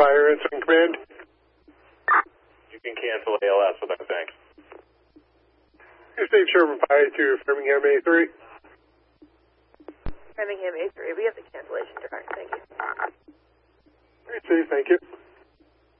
Fire answering command. You can cancel ALS with our thanks. State Sherman 5 to Framingham A3. Framingham A3, we have the cancellation direct, thank you. All right, Steve, thank you.